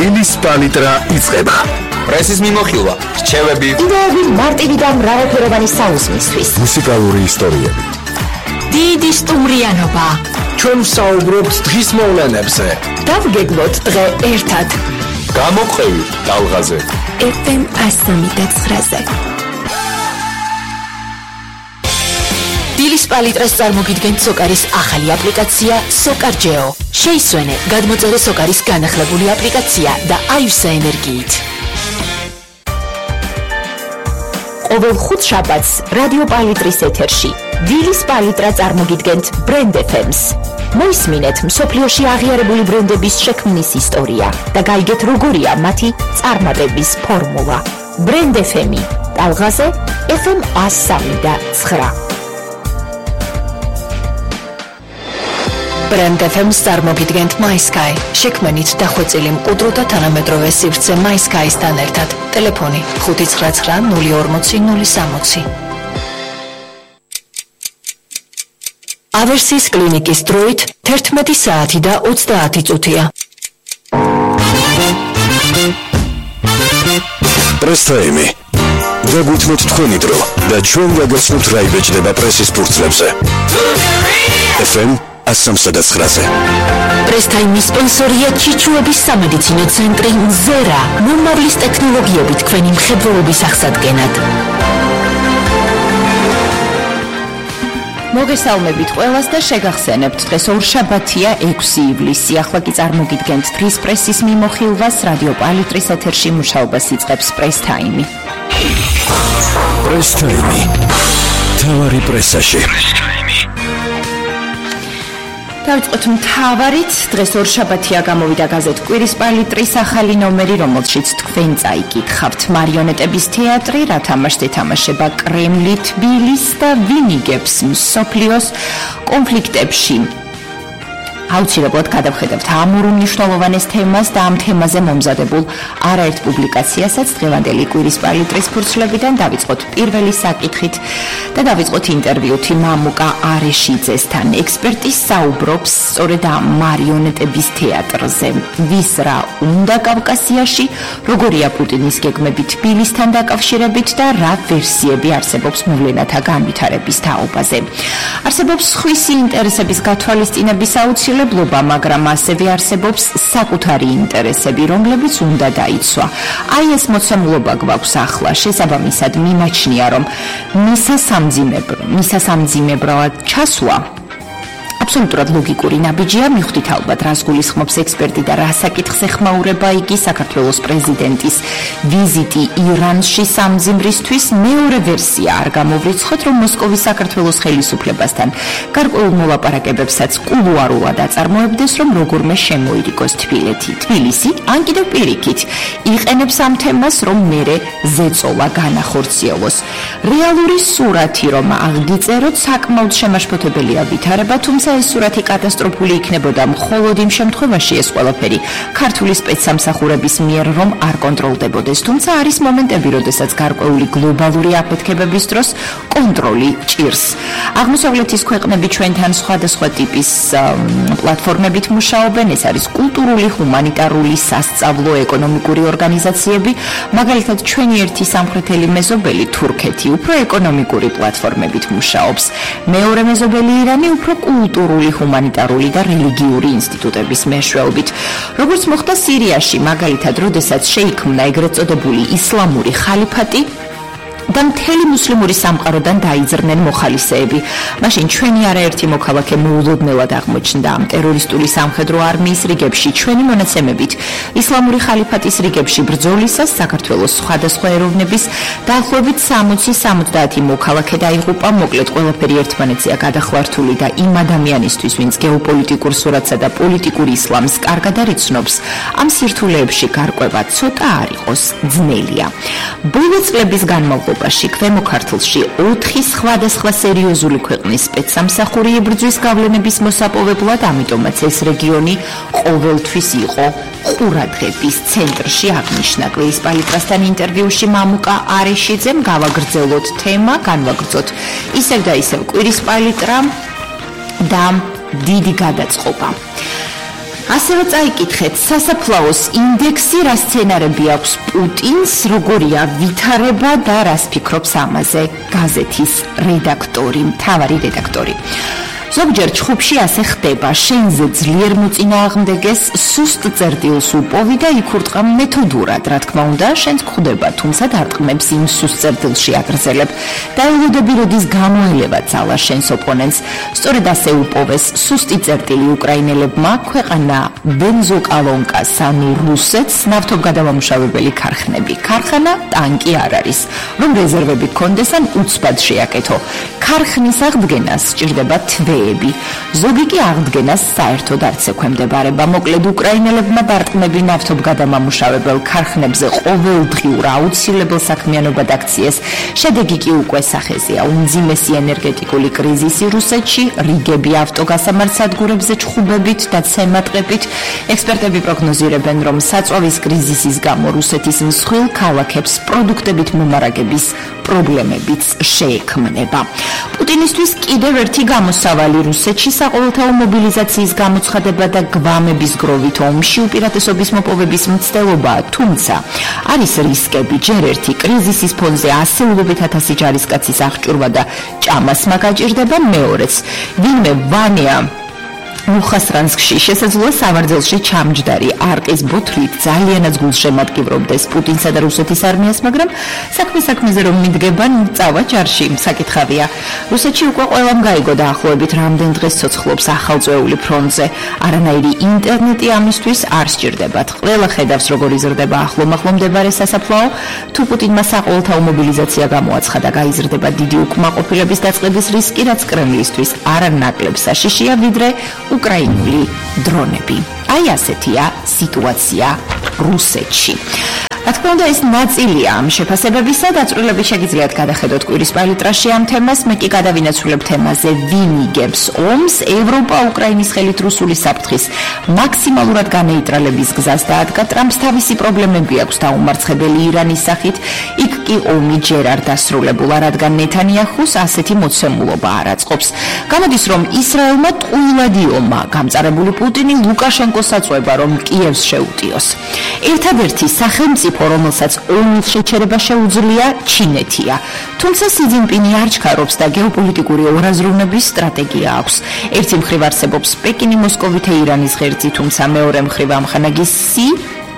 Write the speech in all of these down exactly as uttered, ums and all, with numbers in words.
დილის პალიტრა იწყება. პრესის მიმოხილვა, რჩევები, იდეები მარტივი და მრავალფეროვანი საუზმისთვის. მუსიკალური ისტორიები. დიდი სტუმრიანობა. ჩვენ ვსაუბრობთ დღის მოვლენებზე. დავგეგმოთ დღე ერთად. გამოყევი ტალღაზე. ეფ ემ ასამი და ცხრაზე. დილის პალიტრას წარმოგიდგენთ სოკარის ახალი აპლიკაცია სოკარჯეო. შეისვენე, გადმოწერე სოკარის განახლებული აპლიკაცია და აივსე ენერგიით. ყოველ ხუთშაბათს რადიო პალიტრის ეთერში დილის პალიტრა წარმოგიდგენთ ბრენდ ეფ ემს. მოისმინეთ მსოფლიოში აღიარებული ბრენდების შექმნის ისტორია და გაიგეთ როგორია მათი წარმატების ფორმულა. ბრენდ ეფ ემი ტალღაზე ეფ ემ ასამი და ცხრა. ბრენდ ეფ ემს წარმოგიდგენთ MySky. შექმნით დახვეწილი მყუდრო და თანამედროვე სივრცე MySky-სთან ერთად. ტელეფონი ხუთი ცხრა ცხრა ნული ორმოცი ნული სამოცი. ავერსის კლინიკის დროით თერთმეტი საათი და ოცდაათი წუთია. პრესტაიმი. დაგვითმოთ თქვენი დრო და ჩვენ გაგაცნობთ რა იბეჭდება პრესის ფურცლებზე. ეფ ემ ასამსა და ცხრაზე. პრესტაიმის სპონსორია ჩიჩუების სამედიცინო ცენტრი ზერა. მომავლის ტექნოლოგიებით თქვენი მხედველობის აღსადგენად. მოგესალმებით ყველას და შეგახსენებთ დღეს ორშაბათია ექვსი ივლისი. ახლა კი წარმოგიდგენთ დღის პრესის მიმოხილვას. რადიო პალიტრის ეთერში მუშაობას იწყებს პრესტაიმი. პრესტაიმი. თავარი პრესაში. დავიწყოთ მთავარით. დღეს ორშაბათია გამოვიდა გაზეთ კვირის პალიტრის ახალი ნომერი, რომელშიც თქვენ წაიკითხავთ მარიონეტების თეატრი, რა თამაშს ეთამაშება კრემლი თბილის და ვინ იგებს მსოფლიოს კონფლიქტებში. აუცილებლად გადავხედავთ ამ ორ მნიშვნელოვანეს თემას და ამ თემაზე მომზადებულ არაერთ პუბლიკაციასაც დღევანდელი კვირის პალიტრის ფურცლებიდან. დავიწყოთ პირველი საკითხით და დავიწყოთ ინტერვიუთი მამუკა არეშიძესთან. ექსპერტი საუბრობს სწორედ ამ მარიონეტების თეატრზე. ვის რა უნდა კავკასიაში, როგორია პუტინის გეგმები თბილისთან დაკავშირებით და რა ვერსიები არსებობს მოვლენათა განვითარების თაობაზე. არსებობს სხვისი ინტერესების გათვალისწინების აუცილებლობა, მაგრამ ასევე არსებობს საკუთარი ინტერესები, რომლებიც უნდა დაიცვა. აი ეს მოცემულობა გვაქვს ახლა. შესაბამისად მიმაჩნია, რომ მისასამძიმებლად ჩასვლა აბსოლუტურად ლოგიკური ნაბიჯია. მიხვდით ალბათ, რას გულისხმობს ექსპერტი და რა საკითხს ეხმაურება იგი. საქართველოს პრეზიდენტის ვიზიტი ირანში სამძიმრისთვის. მეორე ვერსია არ გამოვრიცხოთ, რომ მოსკოვის საქართველოს ხელისუფლებასთან გარკვეულ მოლაპარაკებებსაც კულუარულად აწარმოებდეს, რომ როგორმე შემოირიგოს თბილეთი. თბილისი, ან კიდევ პირიქით, იყენებს ამ თემას, რომ მერე ზეწოლა განახორციელოს. რეალური სურათი, რომ აღგიწეროთ, საკმაოდ შემაშფოთებელია ვითარება, თუმცა ეს სურათი კატასტროფული იქნებოდა მხოლოდ იმ შემთხვევაში ეს ყველაფერი ქართული სპეცსამსახურების მიერ რომ არ კონტროლდებოდეს. თუმცა არის მომენტები, როდესაც გარკვეული გლობალური აფეთქებების დროს კონტროლი ჭირს. აღმოსავლეთის ქვეყნები ჩვენთან სხვადასხვა ტიპის პლატფორმებით მუშაობენ. ეს არის კულტურული, ჰუმანიტარული, სასწავლო, ეკონომიკური ორგანიზაციები. მაგალითად, ჩვენი ერთი სამხრეთელი მეზობელი თურქეთი უფრო ეკონომიკური პლატფორმებით მუშაობს. მეორე მეზობელი ირანი უფრო კულტურული, ჰუმანიტარული და რელიგიური ინსტიტუტების მეშვეობით. როგორც მოხდა სირიაში, მაგალითად, როდესაც შეიქმნა ეგრეთ წოდებული ისლამური ხალიფატი და მთელი მუსლიმური სამყაროდან დაიძრნენ მოხალისეები. მაშინ ჩვენი არაერთი მოქალაქე მოულოდნელად აღმოჩნდა ამ ტერორისტული სამხედრო არმიის რიგებში. ჩვენი მონაცემებით ისლამური ხალიფატის რიგებში ბრძოლისას საქართველოს სხვადასხვა ეროვნების დაახლოებით სამოცი სამოცდაათი მოქალაქე დაიღუპა. მოკლედ ყველაფერი ერთმანეთზეა გადახვართული და იმ ადამიანისთვის, ვინც გეოპოლიტიკურ სურათსა და პოლიტიკურ ისლამს კარგად არ იცნობს, ამ სირთულეებში გარკვევა ცოტა არ იყოს ძნელია. ბოლო წლების განმავლობაში ქვემო ქართლში ოთხი სხვადასხვა სერიოზული ქვეყნის სპეცსამსახური იბრძვის გავლენების მოსაპოვებლად, ამიტომაც ეს რეგიონი ყოველთვის იყო ყურადღების ცენტრში აღნიშნა. კვირის პალიტრასთან ინტერვიუში მამუკა არეშიძემ გავაგრძელოთ თემა, განვაგრძოთ ისევ და ისევ კვირის პალიტრა და დიდი გადაწყობა. ასევე წაიკითხეთ სასაფლაოს ინდექსი, რა სცენარები აქვს პუტინს, როგორია ვითარება და რას ფიქრობს ამაზე გაზეთის რედაქტორი, მთავარი რედაქტორი. ზოგჯერ ჩხუბში ასე ხდება, შენზე ძლიერ მოწინააღმდეგეს სუსტ წერტილს უპოვი და იქურტყა მეთოდურად, რა თქმა უნდა, შენს გვხვდება, თუმცა დარტყმებს იმ სუსტ წერტილში აგრძელებ და ელოდები, როდის გამოელევა ძალა შენს ოპონენტს. სწორედ ასე უპოვეს სუსტი წერტილი უკრაინელებმა, ქვეყანა ბენზოკალონკას, ანუ რუსეთს, ნავთობგადამამუშავებელი ქარხნები. ქარხანა ტანკი არ არის, რომ რეზერვები გქონდეს ან უცბად შეაკეთო. ქარხნის აღდგენას სჭირდება თვე. ზოგი კი აღდგენას საერთოდ არც ექვემდებარება. მოკლედ უკრაინელებმა დარტყმები ნავთობგადამამუშავებელ ქარხნებზე ყოველდღიურ აუცილებელ საქმიანობად აქციეს. შედეგი კი უკვე სახეზეა. უმძიმესი ენერგეტიკული კრიზისი რუსეთში, რიგები ავტოგასამართ სადგურებზე ჩხუბებით და ცემატყებით. ექსპერტები პროგნოზირებენ, რომ საწვავის კრიზისის გამო რუსეთის მსხვილ ქალაქებს პროდუქტებით მომარაგების პრობლემებიც შეექმნება. პუტინისთვის კიდევ ერთი გამოსავალი რუსეთში საყოველთაო მობილიზაციის გამოცხადება და გვამების გროვით ომში უპირატესობის მოპოვების მცდელობაა, თუმცა არის რისკები, ჯერ ერთი კრიზისის ფონზე ასეულობით ათასი ჯარისკაცის აღჭურვა და ჭამასმა გაჭირდება, მეორეც ვინმე ვანია მუხასრანსკში შესაძლოა სამარძელში ჩამჯდარი არყის ბოთლით ძალიანაც გულშემატკივრობდეს პუტინსა და რუსეთის არმიას, მაგრამ საქმე საქმეზე რომ მიდგება, წავა ჯარში. საკითხავია, რუსეთში უკვე ყველამ გაიგო დაახლოებით რამდენ დღეს ცოცხლობს ახალწვეული ფრონტზე. არანაირი ინტერნეტი ამისთვის არ სჭირდებათ. ყველა ხედავს, როგორ იზრდება ახლომახლო მდებარე სასაფლაო. თუ პუტინმა საყოველთაო მობილიზაცია გამოაცხადა, გაიზრდება დიდი უკმაყოფილების დაწყების რისკი, რაც კრემლისთვის არანაკლებ საშიშია, ვიდრე უკრაინული დრონები. აი ასეთია სიტუაცია რუსეთში. რა თქმა უნდა, ეს ნაწილია ამ შეფასებებისა, დაწვრილებით შეგიძლიათ გადახედოთ კვირის პალიტრაში ამ თემას. მე კი გადავინაცვლებ თემაზე, ვინ იგებს ომს. ევროპა უკრაინის ხელით რუსული საფრთხის მაქსიმალურად განეიტრალების გზას დაადგა. ტრამპს თავისი პრობლემები აქვს დაუმარცხებელი ირანის სახით. იქ კი ომი ჯერ არ დასრულებულა, რადგან ნეთანიაჰუს ასეთი მოცემულობა არ აწყობს. გამოდის, რომ ისრაელმა ტყუილად იომა გამწარებული პუტინი ლუკაშენკოს აწვევა, რომ კიევს შეუტიოს. ერთადერთი სახელმწიფო რომელსაც ომის შეჩერება შეუძლია, ჩინეთია. თუმცა სი ძინპინი არ ჩქარობს და გეოპოლიტიკური ორაზროვნების სტრატეგია აქვს. ერთი მხრივ არსებობს პეკინი მოსკოვით ირანის ღერძი, თუმცა მეორე მხრივ ამხანაგის სი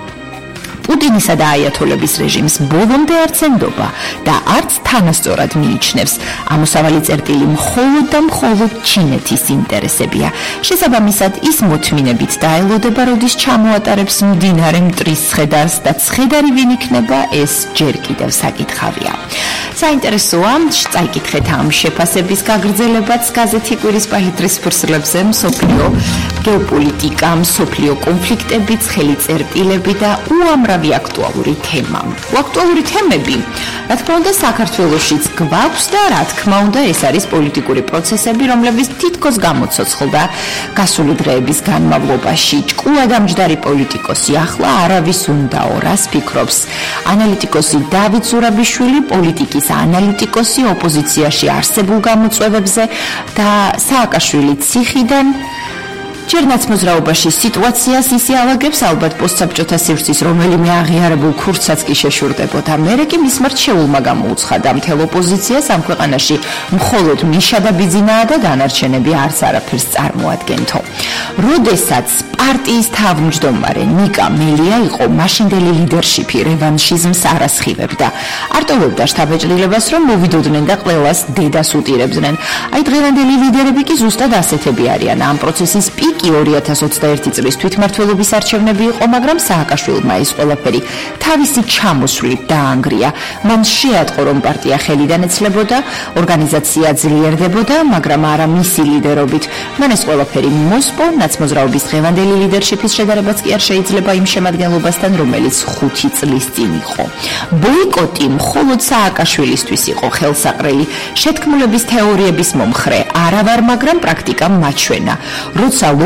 პუტინისა და აიათოლების რეჟიმს ბოლომდე არც ენდობა და არც თანასწორად მიიჩნევს. ამოსავალი წერტილი მხოლოდ და მხოლოდ ჩინეთის ინტერესებია. შესაბამისად, ის მოთმინებით დაელოდება, როდის ჩამოატარებს მდინარე მტრის ცხედარს და ცხედარი ვინ იქნება, ეს ჯერ კიდევ საკითხავია. საინტერესოა, წაიკითხეთ ამ შეფასების გაგრძელებაც გაზეთი კვირის პალიტრის ფურცლებზე, მსოფლიო გეოპოლიტიკა, მსოფლიო კონფლიქტები, ცხელი წერტილები და უამრავი აქტუალური თემა. აქტუალური თემები, რა თქმა უნდა, საქართველოშიც გვაქვს და რა თქმა უნდა, ეს არის პოლიტიკური პროცესები, რომლებიც თითქოს გამოცოცხლდა გასული დღეების განმავლობაში. ჭკუადამჯდარი პოლიტიკოსი ახლა არავის უნდაო, რას ფიქრობს ანალიტიკოსი დავით ზურაბიშვილი, პოლიტიკის ანალიტიკოსი ოპოზიციაში არსებულ გამოწვევებზე და სააკაშვილი ციხიდან ჯერნაც მოძრაობაში სიტუაციას ისიალაგებს, ალბათ პოსტსაბჭოთა სივრცის რომელიმე აღიარებულ ქურცაც კი შეშურდებოდა. მერე კი მის მართ შეულმა გამოუცხადა მთელ ოპოზიციას ამ ქვეყანაში მხოლოდ მიშა და ბიძინაა და დანარჩენები არც არაფერს წარმოადგენთო. როდესაც პარტიის თავმჯდომარე ნიკა მელია იყო, მაშინდელი ლიდერშიპი რევანშიზმს არ ასხივებდა. არტოვებდა შთაბეჭდილებას, რომ მოვიდოდნენ და ყველას დედას უტირებდნენ. აი დღევანდელი ლიდერები კი ზუსტად ასეთები არიან. ამ პროცესის პიკი ორი ათას ოცდაერთი წლის თვითმმართველობის არჩევნები იყო, მაგრამ სააკაშვილმა ეს ყველაფერი თავისი ჩამოსვლით დაანგრია. მან შეატყო, რომ პარტია ხელიდან ეცლებოდა, ორგანიზაცია ძლიერდებოდა, მაგრამ არა მისი ლიდერობით. მან ეს ყველაფერი მოსპო, ნაცმოძრაობის დღევანდელი ლიდერშიპის შედარებაც კი არ შეიძლება იმ შემადგენლობასთან, რომელიც ხუთი წლის წინ იყო. ბოიკოტი მხოლოდ სააკაშვილისთვის იყო ხელსაყრელი, შეთქმულების თეორიების მომხრე არა ვარ, მაგრამ პრაქტიკამ მაჩვენა. როცა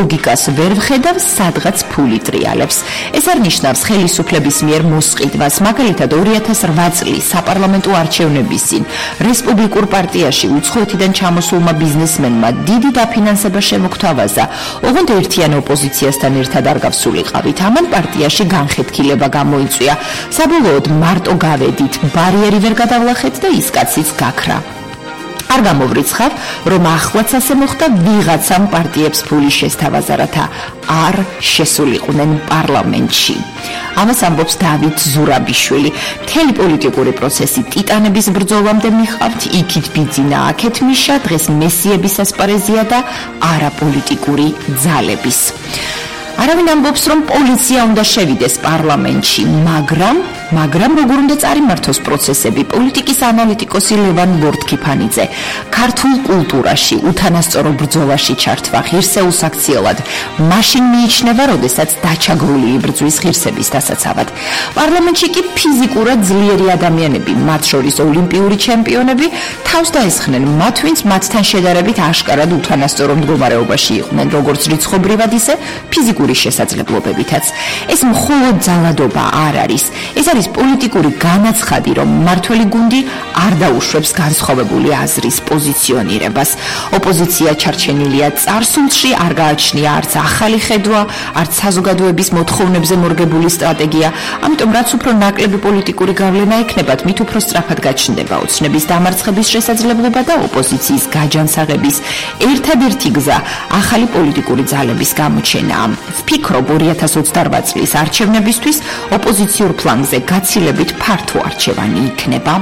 ლოგიკას ვერ ვხედავს, სადღაც ფული ტრიალებს. ეს არ ნიშნავს ხელისუფლების მიერ მოსყიდვას, მაგალითად ორი ათას რვა წლის საპარლამენტო არჩევნების წინ რესპუბლიკურ პარტიაში უცხოეთიდან ჩამოსულმა ბიზნესმენმა დიდი დაფინანსება შემოგთავაზა, ოღონდ ერთიან ოპოზიციასთან ერთად არ გავსულიყავით. ამან პარტიაში განხეთქილება გამოიწვია. საბოლოოდ მარტო გავედით, ბარიერი ვერ გადავლახეთ და ის კაციც გაქრა. არ გამოვრიცხავ, რომ ახლაც ასე მოხდა, ვიღაცამ პარტიებს ფული შესთავაზა, რათა არ შესულიყვნენ პარლამენტში. ამას ამბობს დავით ზურაბიშვილი. მთელი პოლიტიკური პროცესი ტიტანების ბრძოლამდე მიხავთ, იქით ბიძინა, აქეთ მიშა, დღეს მესიების ასპარეზია და არაპოლიტიკური ძალების. არავინ ამბობს, რომ პოლიცია უნდა შევიდეს პარლამენტში, მაგრამ მაგრამ როგორ უნდა წარიმართოს პროცესები. პოლიტიკის ანალიტიკოსი ლევან ლორთქიფანიძე ქართულ კულტურაში უთანასწორო ბრძოლაში ჩართვა ღირსეულს აქციელად მაშინ მიიჩნევა, როდესაც დაჩაგრული იბრძვის ღირსების დასაცავად. პარლამენტში კი ფიზიკურად ძლიერი ადამიანები, მათ შორის ოლიმპიური ჩემპიონები, თავს დაესხნენ მათ, ვინც მათთან შედარებით აშკარად უთანასწორო მდგომარეობაში იყვნენ, როგორც რიცხობრივად, ისე ფიზიკური შესაძლებლობებითაც. ეს მხოლოდ ძალადობა არ არის. ეს არის პოლიტიკური განაცხადი, რომ მმართველი გუნდი არ დაუშვებს განსხვავებული აზრის პოზიციონირებას. ოპოზიცია ჩარჩენილია წარსულში, არ გააჩნია არც ახალი ხედვა, არც საზოგადოების მოთხოვნებზე მორგებული სტრატეგია, ამიტომ რაც უფრო ნაკლები პოლიტიკური გავლენა ექნებათ, მით უფრო სწრაფად გაჩნდება ოცნების დამარცხების შესაძლებლობა და ოპოზიციის გაჯანსაღების ერთადერთი გზა ახალი პოლიტიკური ძალების გამოჩენაა. ვფიქრობ, ორი ათას ოცდარვა წლის არჩევნებისთვის ოპოზიციურ ფლანგზე გაცილებით ფართო არჩევანი იქნება.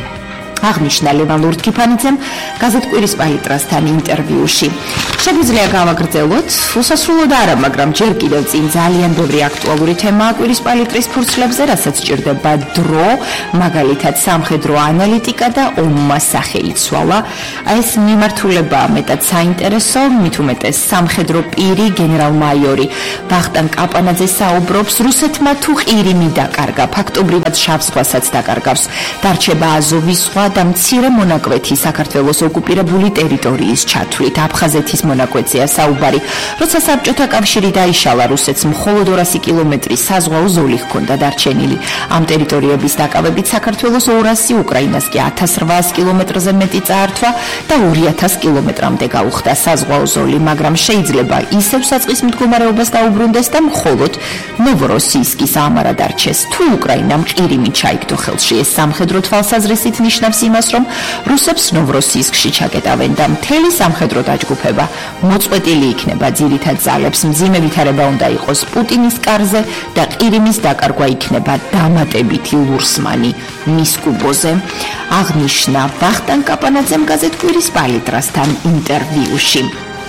აღნიშნა ლევან ლორთქიფანიძემ გაზეთ კვირის პალიტრასთან ინტერვიუში. შეგვიძლია გავაგრძელოთ, უსასრულოდ არა, მაგრამ ჯერ კიდევ წინ ძალიან ბევრი აქტუალური თემაა კვირის პალიტრის ფურცლებზე, რასაც სჭირდება დრო, მაგალითად სამხედრო ანალიტიკა და ომმა სახე იცვალა. ეს მიმართულება მეტად საინტერესო, მით უმეტეს სამხედრო პირი გენერალ-მაიორი ვახტანგ კაპანაძე საუბრობს, რუსეთმა თუ ყირიმი დაკარგა, ფაქტობრივად შავ ზღვასაც დაკარგავს, დარჩება აზოვის ზღვა და მცირე მონაკვეთი საქართველოს ოკუპირებული ტერიტორიის ჩათვლით. აფხაზეთის მონაკვეთზეა საუბარი. როცა საბჭოთა კავშირი დაიშალა, რუსეთს მხოლოდ ორასი კილომეტრი საზღვაო ზოლი ჰქონდა დარჩენილი. ამ ტერიტორიების დაკავებით საქართველოს ორასი, უკრაინას კი ათას რვაას კილომეტრზე მეტი წაართვა და ორი ათას კილომეტრამდე გაუხდა საზღვაო ზოლი, მაგრამ შეიძლება ისევ საწყის მდგომარეობას დაუბრუნდეს და მხოლოდ ნოვოროსიისკის ამარა დარჩეს. თუ უკრაინამ ყირიმი ჩაიგდო ხელში, ეს სამხედრო თვალსაზრისით ნიშნავს იმას, რომ რუსებს ნოვოროსიისკში ჩაკეტავენ და მთელი სამხედრო დაჯგუფება მოწყვეტილი იქნება ძირითად ძალებს. მძიმე ვითარება უნდა იყოს პუტინის კარზე და ყირიმის დაკარგვა იქნება დამატებითი ლურსმანი მის კუბოზე. აღნიშნა ვახტანგ კაპანაძემ გაზეთ კვირის პალიტრასთან ინტერვიუში.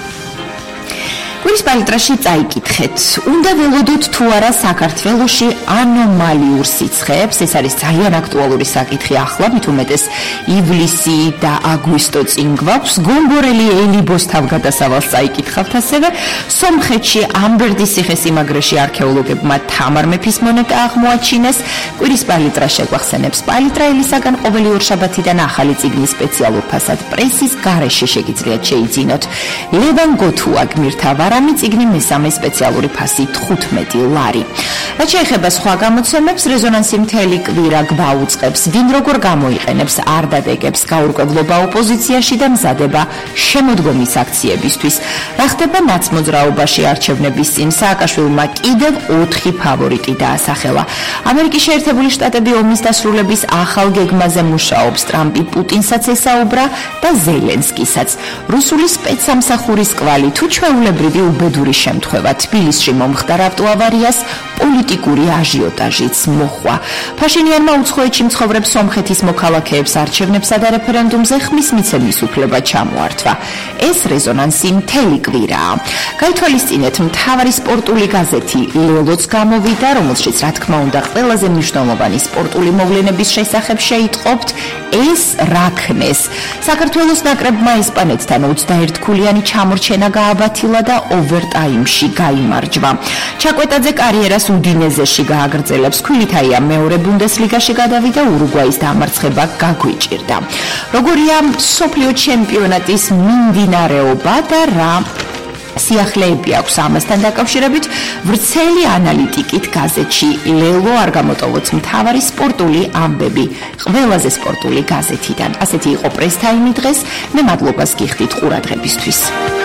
კვირის პალიტრაში წაიკითხეთ, უნდა ველოდოთ თუ არა საქართველოში ანომალიურ სიცხეებს. ეს არის ძალიან აქტუალური საკითხი ახლა, მით უმეტეს ივლისი და აგვისტო წინ გვაქვს. გომბორელი ელიბოს თავგადასავალს წაიკითხავთ ასევე. სომხეთში ამბერდის ციხესიმაგრეში არქეოლოგებმა თამარ მეფის მონეტა აღმოაჩინეს. კვირის პალიტრა შეგვახსენებს პალიტრა ელისაგან ყოველი ორშაბათიდან ახალი წიგნის სპეციალურ ფასად პრესის გარეშე შეგიძლიათ შეიძინოთ. ლევან გოთუა გმირთა ამი წიგნი მესამე სპეციალური ფასი თხუთმეტი ლარი. რაც შეეხება სხვა გამოცემებს, რეზონანსი მთელი კვირა გვაუწყებს, ვინ როგორ გამოიყენებს არ დადეგებს გაურკვევლობა ოპოზიციაში და მზადება შემოდგომის აქციებისთვის. რა ხდება ნაცმოძრაობაში არჩევნების წინ, სააკაშვილმა კიდევ ოთხი ფავორიტი დაასახელა. ამერიკის შეერთებული შტატები ომის დასრულების ახალ გეგმაზე მუშაობს, ტრამპი პუტინსაც ესაუბრა და ზელენსკისაც. რუსული სპეცსამსახურის კვალი თუ ჩვეულებრივი უბედური შემთხვევა თბილისში მომხდარ ავტოავარიას პოლიტიკური აჟიოტაჟიც მოხვა. ფაშინიანმა უცხოეთში მცხოვრებ სომხეთის მოქალაქეებს არჩევნებსა და რეფერენდუმზე ხმის მიცემის უფლება ჩამოართვა. ეს რეზონანსი მთელი კვირაა. გაითვალისწინეთ, მთავარი სპორტული გაზეთი ლელოც გამოვიდა, რომელშიც რა თქმა უნდა ყველაზე მნიშვნელოვანი სპორტული მოვლენების შესახებ შეიტყობთ. ეს რაქნეს. საქართველოს ნაკრებმა ესპანეთთან ოცდაერთქულიანი ჩამორჩენა გააბათილა და ოვერტაიმში გაიმარჯვა. ჩაკვეტაძე კარიერას უდინეზეში გააგრძელებს. ქვილითაია მეორე ბუნდესლიგაში გადავიდა, ურუგვაის დამარცხება გაგვიჭირდა. როგორია მსოფლიო ჩემპიონატის მიმდინარეობა და რა სიახლეები აქვს ამასთან დაკავშირებით ვრცელი ანალიტიკით გაზეთში ლელო არ გამოტოვოთ მთავარი სპორტული ამბები ყველაზე სპორტული გაზეთიდან. ასეთი იყო პრესტაიმი დღეს. მე მადლობას გიხდით ყურადღებისთვის.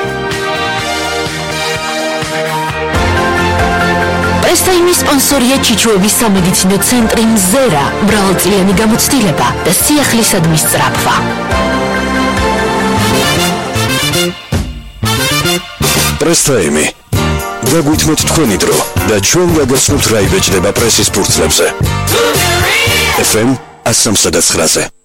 პრესტაიმის სპონსორია ჩიჩუების სამედიცინო ცენტრი მზერა, მრავალწლიანი გამოცდილება და სიახლისადმი სწრაფვა. პრესტაიმი. დაგვითმოთ თქვენი დრო და ჩვენ გაგაცნობთ რა იბეჭდება პრესის ფურცლებზე. ეფ ემ one oh three.